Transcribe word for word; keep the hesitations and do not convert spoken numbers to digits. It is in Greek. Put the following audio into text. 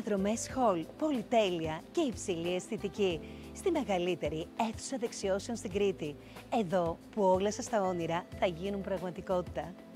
Διαδρομές Hall, πολυτέλεια και υψηλή αισθητική στη μεγαλύτερη αίθουσα δεξιώσεων στην Κρήτη. Εδώ που όλα σας τα όνειρα θα γίνουν πραγματικότητα.